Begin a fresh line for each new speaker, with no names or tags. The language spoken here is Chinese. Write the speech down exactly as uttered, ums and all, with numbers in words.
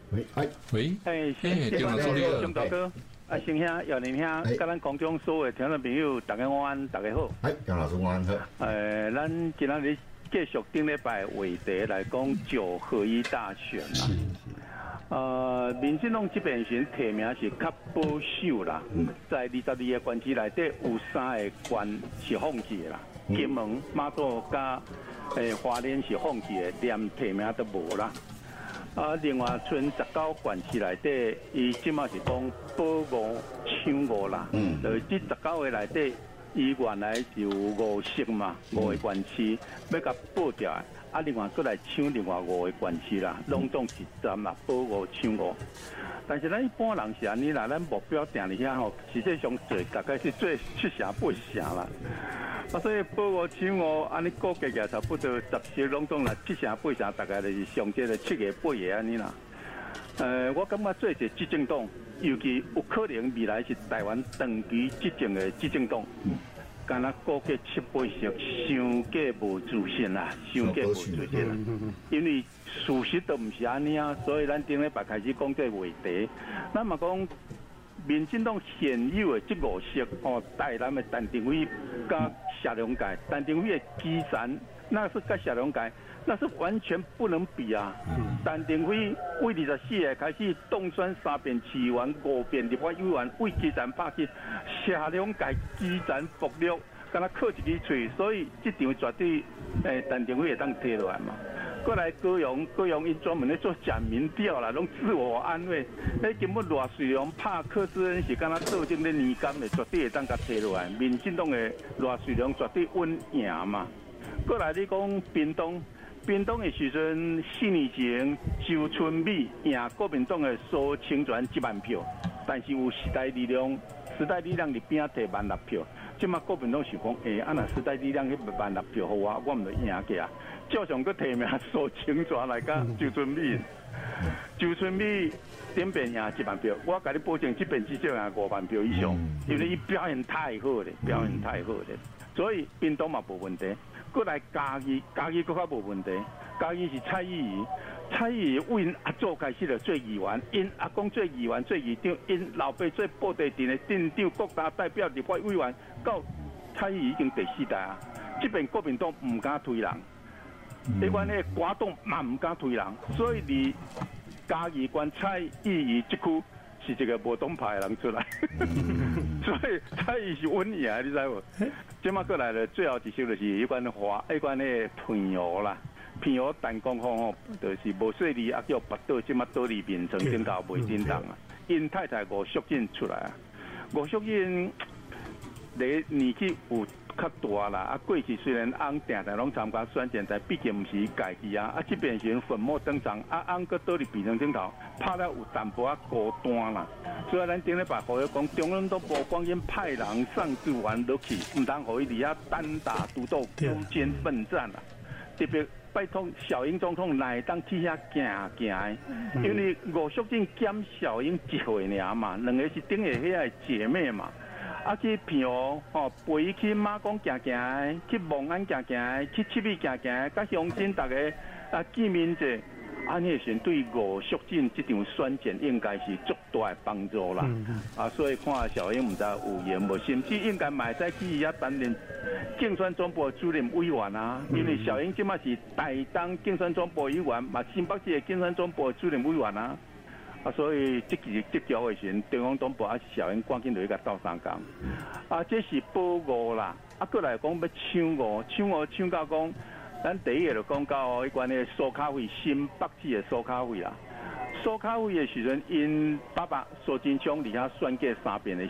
喂，哎，
喂，
哎，
哎，中了助理了，
张大哥，啊，先兄、姚林兄，甲咱空中所有听众朋友，大家安，大家好。
哎，杨老师安好。
呃，咱今仔日继续顶礼拜话题来讲九合一大选啦。呃，民进党这边选提名是较保守啦，嗯、在二十二个关区内底有三个关是放弃的啦，嗯、金门、马祖加诶花莲是放弃的，连提名都无啦。啊，另外剩十九县市内底，伊即马是讲保五抢五啦。嗯。就这十九个内底，伊原来是有五色嘛，五个县市要甲保掉，啊，另外过来抢另外五个县市啦，拢总是站嘛，保五抢五。但是咱一般人是安尼啦，咱目标定伫遐吼，实际上做大概是做七成八成啦。啊，所以保五抢五，安尼估计起来差不多十席拢总啦，七成八成，大概就是上这个七个八个安尼啦。呃，我感觉做一个执政党，尤其有可能未来是台湾长期执政的执政党，敢若估计七八席，伤过无自信啦，伤过无自信啦。因为事实都唔是安尼啊，所以咱顶礼拜开始讲这个话题，咱嘛讲。民进党现有的这五席哦，台南的陈定辉加谢龙介，陈定辉的基层那是跟谢龙介那是完全不能比啊。陈定辉为二十四个开始当选三遍市员，五遍立法委员，为基层拍起，谢龙介基层服力，敢若靠一支嘴，所以这场绝对诶，陈定辉会当摕落来嘛。过来高雄，高雄因专门咧做假民调啦，拢自我安慰。迄根本罗水龙拍柯志恩是敢若做阵咧年金的，绝对会当甲摕落来。民进党的罗水龙绝对稳赢嘛。过来你讲屏东，屏东的时阵四年前周春美赢国民党的苏清泉一万票，但是有时代力量，时代力量伫边仔摕万六票。即马国民党是讲，诶、欸，啊那时代力量迄万六票，互我，我毋就赢去啊。照常佫提名苏清泉来甲周春美，周春美点变赢一万票，我甲你保证，这边至少赢五万票以上，因为伊表现太好咧，表现太好咧，所以屏东嘛无问题。过来嘉义，嘉义佫较无问题，嘉义是蔡依宜。蔡依宜为因阿祖开始就做议员，因阿公做议员、做议长，因老爸做布袋镇的镇长、国大代表、立法委员，到蔡依宜已经第四代啊。这边国民党唔敢推人，迄款咧国党嘛唔敢推人，所以你嘉义县蔡依宜这区是一个无党派的人出来，所以蔡依宜是稳赢，你知无？即马过来了，最后一首就是迄款花，迄款咧平湖啦。平湖弹光风吼，就是无说你啊叫拔刀，即马倒里面曾顶头袂叮当啊。因太太吴淑珍出来啊，吴淑珍你年纪有较大啦，啊过去虽然翁定定拢参加选战，但毕竟毋是家己啊，啊这边是粉墨登场，啊翁搁倒里变成顶头，拍了有淡薄仔孤单啦。所以咱顶礼拜好讲，中央都无光因派人上驻完落去，毋通互伊伫遐单打独斗、孤军奋战啦。特别拜托小英总统来当去遐行行，因为吴淑珍兼小英一岁尔嘛，两个是顶下遐个姐妹嘛。啊去平湖吼，陪伊去马公行行，去望安行行，去七美行行，甲乡亲大家啊见面者，安尼时对吴淑珍这场选战应该是足大的帮助啦。嗯、啊，所以看小英唔知有言无，甚至应该买在去伊遐担任竞选总部主任委员啊，因为小英即马是台东竞选总部委员，嘛新北市的竞选总部主任委员啊。啊，所以这期这条的时，中央党部还是小英赶紧就一个斗三工。啊，这是保五啦，啊，过来讲要抢五，抢五抢到讲，咱第一个就讲到迄款的苏卡费，新北市的苏卡费啦。苏卡费的时阵，因爸爸苏金昌伫遐选过三遍的